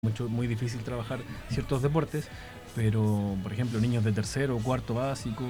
muy difícil trabajar ciertos deportes, pero por ejemplo niños de tercero o cuarto básico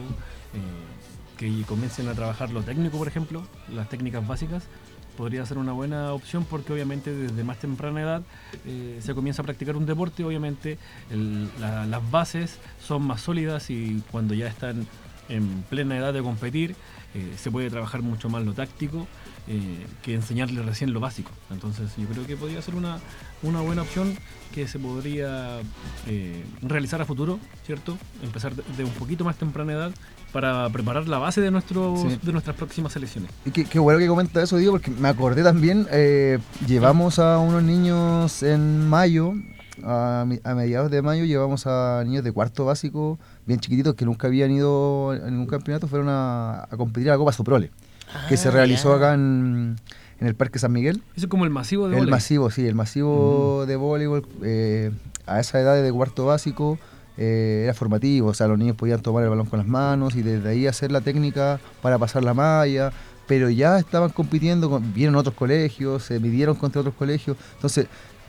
que comiencen a trabajar lo técnico, por ejemplo, las técnicas básicas, podría ser una buena opción porque obviamente desde más temprana edad se comienza a practicar un deporte, obviamente las bases son más sólidas y cuando ya están en plena edad de competir se puede trabajar mucho más lo táctico que enseñarle recién lo básico. Entonces yo creo que podría ser una buena opción que se podría realizar a futuro, ¿cierto? Empezar de un poquito más temprana edad para preparar la base de nuestras próximas selecciones. Y qué bueno que comenta eso, Diego, porque me acordé también, llevamos a unos niños en mayo, a mediados de mayo, llevamos a niños de cuarto básico, bien chiquititos, que nunca habían ido a ningún campeonato, fueron a competir a la Copa Soprole, que se realizó acá en el Parque San Miguel. Eso es como el masivo de voleibol. voleibol. El masivo de voleibol, a esa edad de cuarto básico, era formativo, o sea, los niños podían tomar el balón con las manos y desde ahí hacer la técnica para pasar la malla, pero ya estaban compitiendo, vieron otros colegios, se midieron contra otros colegios, entonces,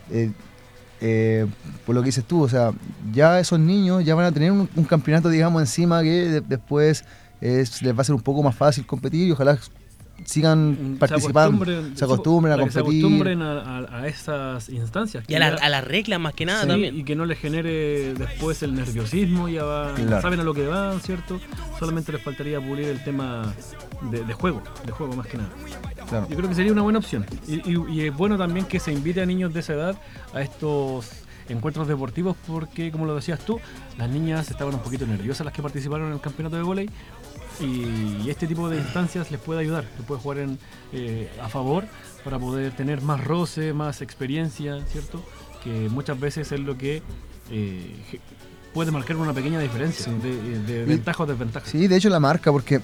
por lo que dices tú, o sea, ya esos niños ya van a tener un campeonato, digamos, encima que después les va a ser un poco más fácil competir y ojalá sigan participando, se acostumbren a competir. Se acostumbren a esas instancias. Y a las reglas más que nada, sí, también. Y que no les genere después el nerviosismo, claro. Saben a lo que van, ¿cierto? Solamente les faltaría pulir el tema de juego más que nada. Claro. Yo creo que sería una buena opción. Y es bueno también que se invite a niños de esa edad a estos encuentros deportivos porque, como lo decías tú, las niñas estaban un poquito nerviosas las que participaron en el campeonato de vóley. Y este tipo de instancias les puede ayudar, les puede jugar a favor para poder tener más roce, más experiencia, ¿cierto? Que muchas veces es lo que puede marcar una pequeña diferencia, sí, de ventaja o desventaja. Sí, de hecho la marca, porque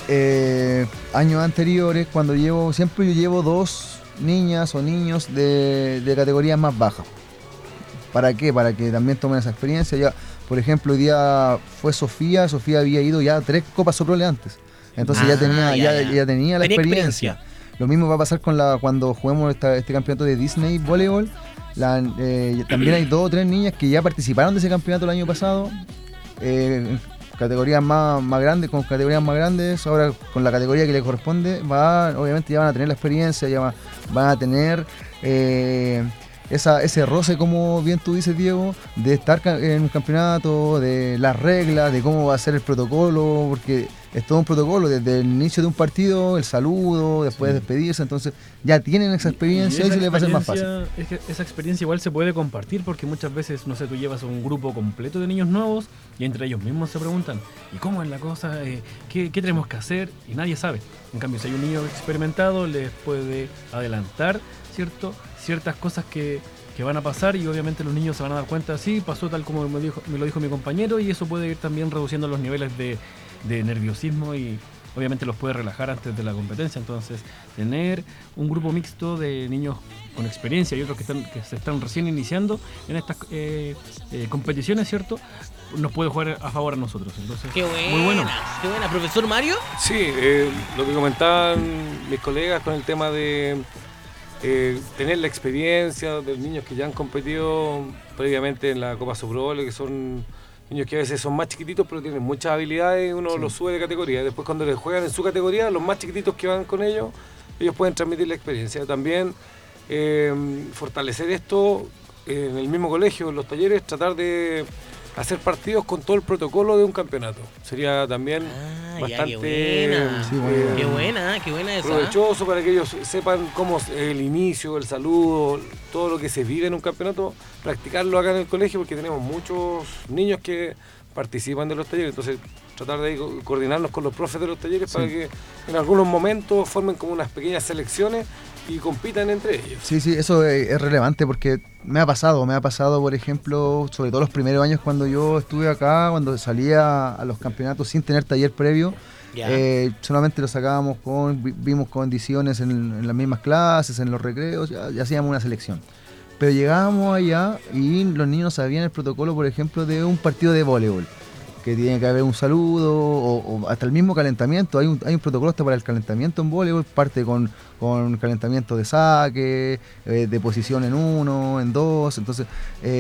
años anteriores, siempre yo llevo 2 niñas o niños de categorías más bajas. ¿Para qué? Para que también tomen esa experiencia. Ya, por ejemplo, hoy día fue Sofía había ido ya a 3 Copas Soprole antes. Entonces ya tenía la experiencia. Lo mismo va a pasar cuando juguemos este campeonato de Disney Voleibol. También hay 2 o 3 niñas que ya participaron de ese campeonato el año pasado. Categorías más grandes, con categorías más grandes. Ahora con la categoría que le corresponde, obviamente ya van a tener la experiencia, van a tener ese roce, como bien tú dices, Diego, de estar en un campeonato, de las reglas, de cómo va a ser el protocolo, porque es todo un protocolo, desde el inicio de un partido, el saludo, después de despedirse, entonces ya tienen esa experiencia y se les va a hacer más fácil. Es que esa experiencia igual se puede compartir porque muchas veces, no sé, tú llevas a un grupo completo de niños nuevos y entre ellos mismos se preguntan, ¿y cómo es la cosa? ¿Qué tenemos que hacer? Y nadie sabe. En cambio, si hay un niño experimentado, les puede adelantar, ¿cierto?, ciertas cosas que van a pasar y obviamente los niños se van a dar cuenta, sí, pasó tal como me lo dijo mi compañero y eso puede ir también reduciendo los niveles de nerviosismo y obviamente los puede relajar antes de la competencia. Entonces, tener un grupo mixto de niños con experiencia y otros que se están recién iniciando en estas competiciones, ¿cierto?, nos puede jugar a favor a nosotros. Entonces, qué buena, muy bueno. Qué buena. ¿Profesor Mario? Sí, lo que comentaban mis colegas con el tema de tener la experiencia de los niños que ya han competido previamente en la Copa Soprole, que son niños que a veces son más chiquititos pero tienen muchas habilidades y uno los sube de categoría. Después cuando les juegan en su categoría, los más chiquititos que van con ellos pueden transmitir la experiencia. También fortalecer esto en el mismo colegio, en los talleres, tratar de hacer partidos con todo el protocolo de un campeonato. Sería también bastante qué buena eso, provechoso para que ellos sepan cómo es el inicio, el saludo, todo lo que se vive en un campeonato, practicarlo acá en el colegio porque tenemos muchos niños que participan de los talleres, entonces tratar de coordinarnos con los profes de los talleres para que en algunos momentos formen como unas pequeñas selecciones y compitan entre ellos. Sí, eso es relevante porque me ha pasado, por ejemplo, sobre todo los primeros años cuando yo estuve acá, cuando salía a los campeonatos sin tener taller previo, solamente lo sacábamos vimos condiciones en las mismas clases, en los recreos, ya hacíamos una selección. Pero llegábamos allá y los niños sabían el protocolo, por ejemplo, de un partido de voleibol. que tiene que haber un saludo, o hasta el mismo calentamiento. Hay un protocolo hasta para el calentamiento en voleibol, parte con calentamiento de saque, de posición en 1, en 2, entonces